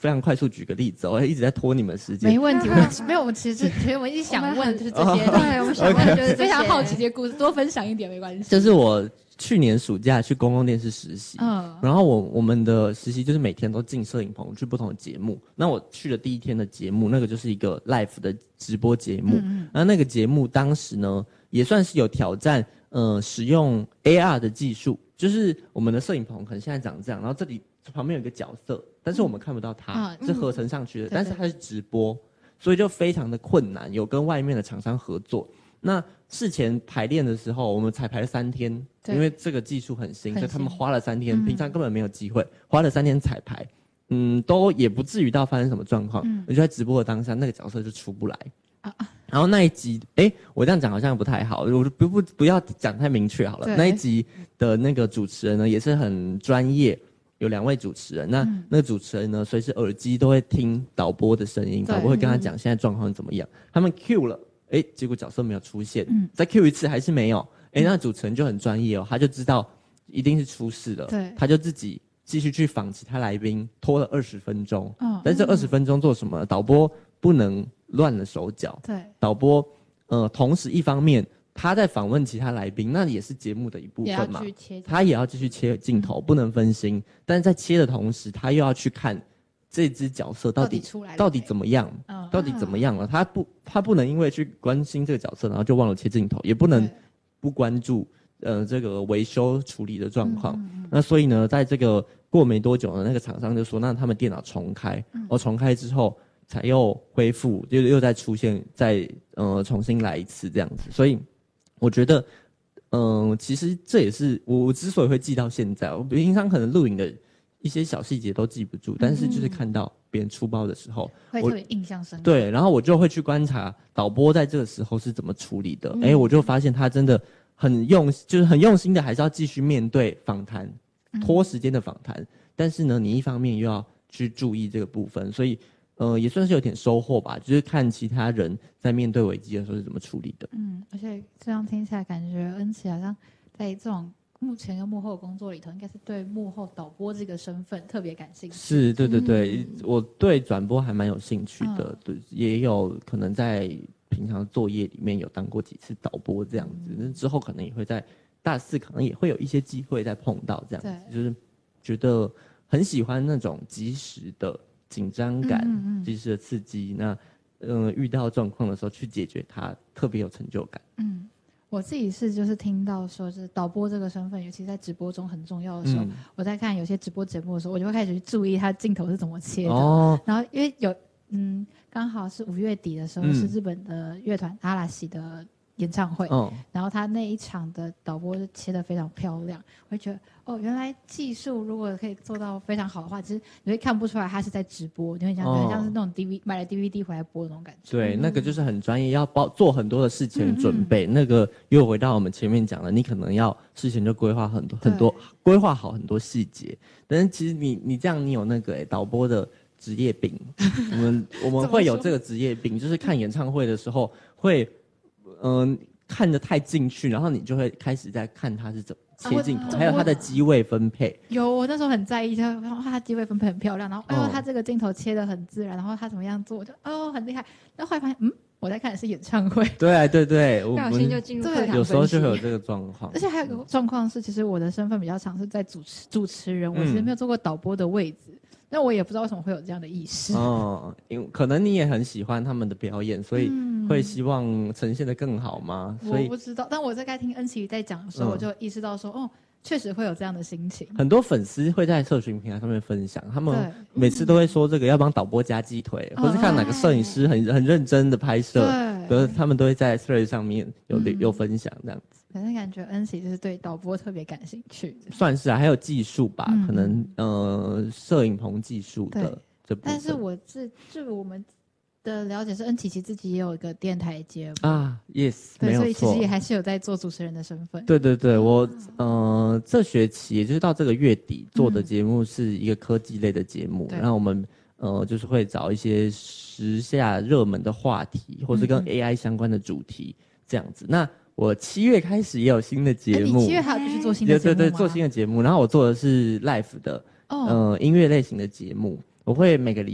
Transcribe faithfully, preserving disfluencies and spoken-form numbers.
非常快速举个例子，我一直在拖你们时间。 没问题，我们没有，我们其实其实我们一直想问就是这些， 对，我们想问就是非常好奇这些故事，多分享一点没关系。 就是我去年暑假去公共电视实习， 嗯， 然后我我们的实习就是每天都进摄影棚去不同的节目。那我去的第一天的节目，那个就是一个 live 的直播节目，嗯，然后那个节目当时呢也算是有挑战，呃，使用 A R 的技术，就是我们的摄影棚可能现在长这样，然后这里旁边有一个角色，但是我们看不到它，嗯，是合成上去的，嗯，但是它是直播，所以就非常的困难，有跟外面的厂商合作。那事前排练的时候，我们彩排了三天，因为这个技术很新，所以他们花了三天，嗯，平常根本没有机会，花了三天彩排，嗯，都也不至于到发生什么状况。嗯，我就在直播的当下，那个角色就出不来。啊，然后那一集，哎，我这样讲好像不太好，我不不不要讲太明确好了。那一集的那个主持人呢，也是很专业，有两位主持人。那、嗯、那个主持人呢，随时耳机都会听导播的声音，导播会跟他讲现在状况怎么样。他们 Q 了。哎，结果角色没有出现，嗯，再 Q 一次还是没有，哎，那主持人就很专业哦，他就知道一定是出事了，对，他就自己继续去访其他来宾，拖了二十分钟，嗯，但是这二十分钟做什么？导播不能乱了手脚，对，导播呃，同时一方面他在访问其他来宾，那也是节目的一部分嘛，也他也要继续切镜头，嗯，不能分心，但是在切的同时，他又要去看。这只角色到底到 底, 到底怎么样？嗯，到底怎么样了？他不，他不能因为去关心这个角色，然后就忘了切镜头，也不能不关注呃这个维修处理的状况。嗯嗯，那所以呢，在这个过没多久呢，那个厂商就说，那他们电脑重开，嗯，哦，重开之后才又恢复，就又再出现，再呃重新来一次这样子。所以我觉得，嗯、呃，其实这也是我我之所以会记到现在，我平常可能录影的。一些小细节都记不住，但是就是看到别人出包的时候， 会特别印象深刻。 对，然后我就会去观察导播在这个时候是怎么处理的。哎、嗯，我就发现他真的很用，就是很用心的，还是要继续面对访谈，拖时间的访谈。嗯、但是呢，你一方面又要去注意这个部分，所以呃，也算是有点收获吧。就是看其他人在面对危机的时候是怎么处理的。 嗯，而且这样听起来感觉恩琪好像在这种。目前跟幕后的工作里头，应该是对幕后导播这个身份特别感兴趣。 是，对对对，嗯、我对转播还蛮有兴趣的，嗯、对，也有可能在平常作业里面有当过几次导播这样子，那、嗯、之后可能也会在大四可能也会有一些机会再碰到这样子，就是觉得很喜欢那种即时的紧张感、嗯嗯嗯即时的刺激，那嗯、呃、遇到状况的时候去解决它，特别有成就感。嗯。 我自己是就是听到说，就是导播这个身份，尤其在直播中很重要的时候，嗯、我在看有些直播节目的时候，我就会开始去注意他镜头是怎么切的。哦、然后因为有嗯，刚好是五月底的时候，嗯、是日本的乐团阿拉西的演唱会，哦、然后他那一场的导播就切得非常漂亮，我就觉得哦，原来技术如果可以做到非常好的话，其实你会看不出来他是在直播，你会想、哦、像是那种 D V 买了 D V D 回来播的那种感觉。 对，嗯、那个就是很专业，要包做很多的事前准备。嗯嗯那个又回到我们前面讲的，你可能要事前就规划很多很多，规划好很多细节。但是其实你你这样，你有那个、欸、导播的职业病，我们我们会有这个职业病，就是看演唱会的时候会。嗯、呃，看得太进去，然后你就会开始在看他是怎么切镜头，啊、还有他的机位分配。 有，我那时候很在意，他他机位分配很漂亮，然后哎呦，哦、他这个镜头切得很自然，然后他怎么样做，我就哦很厉害。然后后来发现，嗯，我在看的是演唱会。 对对对， 不小心就进入课堂分析。 有时候就会有这个状况。 而且还有一个状况是，其实我的身份比较常是在主持主持人，我其实没有做过导播的位置。嗯那我也不知道为什么会有这样的意识哦，因为可能你也很喜欢他们的表演，所以会希望呈现得更好吗？ 嗯、 所以我不知道，但我在该听恩琪在讲的时候，嗯、我就意识到说，哦，确实会有这样的心情。 很多粉丝会在社群平台上面分享，他们每次都会说这个要帮导播加鸡腿，嗯、或是看哪个摄影师很很认真的拍摄，对，他们都会在 thread 上面有、嗯、有分享这样子。 可是感觉恩琪就是对导播特别感兴趣， 算是啊，还有技术吧，嗯、可能呃摄影棚技术的这部分。 但是我是就我们的了解是，恩琪其实自己也有一个电台节目啊 ，yes， 对， 没有错， 所以其实也还是有在做主持人的身份。 对对对，我呃这学期也就是到这个月底做的节目是一个科技类的节目，然后我们呃就是会找一些时下热门的话题，或是跟 A I 相关的主题、嗯、这样子。那我七月开始也有新的节目， 你七月还有继续做新的节目吗？ 对对对，做新的节目。然后我做的是 live 的，哦、呃音乐类型的节目，我会每个礼